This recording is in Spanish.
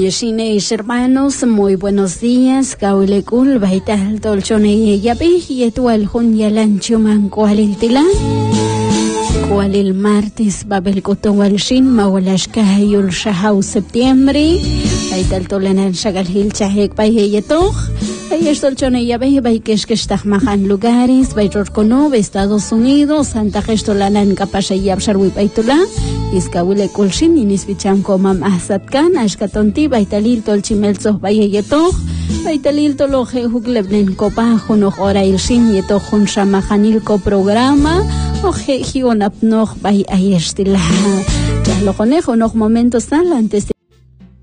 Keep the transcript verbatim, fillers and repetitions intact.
Shines hermanos, muy buenos días. Kaulikul, baital tolchone y yabe, y etual jun yalancho man kualil tila. Kualil martes, babel kotowal shin, mawalashka yul shahau septiembre. Baital tolenan shagalhil chahek bayeyetoch. Bayes tolchone yabe, baykesh que estahmahan lugares, baytorkono, Estados Unidos, Santa Gestolanan kapashayab sharwi baitula. Iskawile kulshin inisbicham komam ahsatkan ashkatonti baitalil tolchimelzo bayeyeto baitalil toloje huglebnen kopa junoj ora ilshin yeto jun shamahanil ko programa oje hionapnoj bay ayestila ya lo conejo unos momentos antes